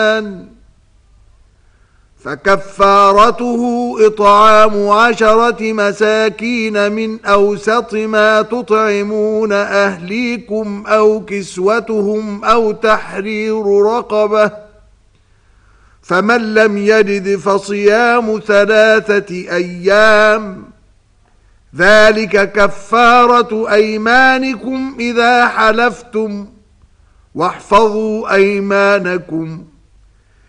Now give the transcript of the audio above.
فكفارته إطعام 10 مساكين من أوسط ما تطعمون أهليكم أو كسوتهم أو تحرير رقبة، فمن لم يجد فصيام 3 أيام، ذلك كفارة أيمانكم إذا حلفتم، واحفظوا أيمانكم،